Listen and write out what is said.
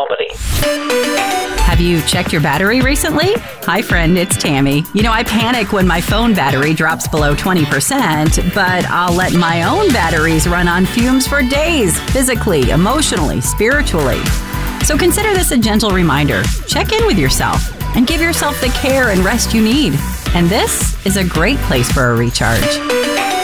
comedy. Have you checked your battery recently? Hi, friend, it's Tammy. I panic when my phone battery drops below 20%, but I'll let my own batteries run on fumes for days, physically, emotionally, spiritually. So consider this a gentle reminder. Check in with yourself and give yourself the care and rest you need. And this is a great place for a recharge.